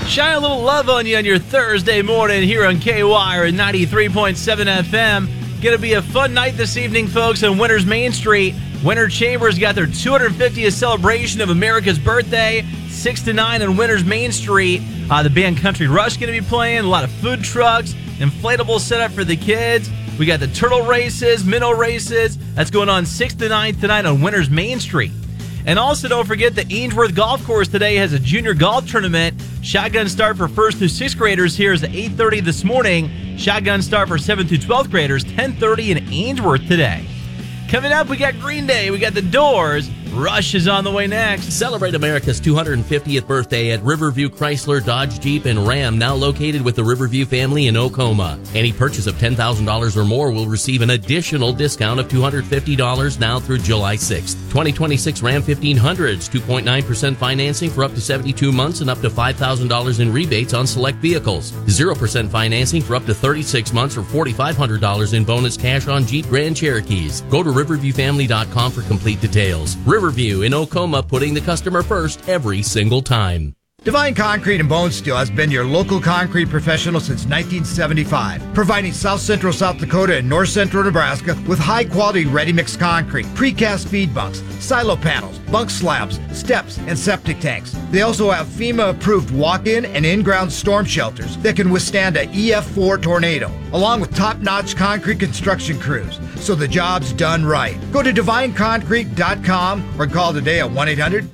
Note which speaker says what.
Speaker 1: Shine a little love on you on your Thursday morning here on KWIRE at 93.7 FM. Going to be a fun night this evening, folks, on Winters Main Street. Winter Chambers got their 250th celebration of America's birthday, 6 to 9 on Winters Main Street. The band Country Rush going to be playing, a lot of food trucks, inflatable setup for the kids. We got the turtle races, minnow races. That's going on 6 to 9 tonight on Winters Main Street. And also, don't forget the Ainsworth Golf Course today has a junior golf tournament. Shotgun start for 1st through 6th graders here is at 8:30 this morning. Shotgun start for 7th through 12th graders, 10:30 in Ainsworth today. Coming up, we got Green Day, we got The Doors. Rush is on the way next.
Speaker 2: Celebrate America's 250th birthday at Riverview Chrysler, Dodge, Jeep, and Ram, now located with the Riverview family in Oklahoma. Any purchase of $10,000 or more will receive an additional discount of $250 now through July 6th. 2026 Ram 1500s, 2.9% financing for up to 72 months and up to $5,000 in rebates on select vehicles. 0% financing for up to 36 months or $4,500 in bonus cash on Jeep Grand Cherokees. Go to riverviewfamily.com for complete details. Riverview in Oklahoma, putting the customer first every single time.
Speaker 3: Divine Concrete and Bone Steel has been your local concrete professional since 1975, providing South Central South Dakota and North Central Nebraska with high-quality ready-mix concrete, precast feed bunks, silo panels, bunk slabs, steps, and septic tanks. They also have FEMA-approved walk-in and in-ground storm shelters that can withstand a EF4 tornado, along with top-notch concrete construction crews, so the job's done right. Go to divineconcrete.com or call today at 1-800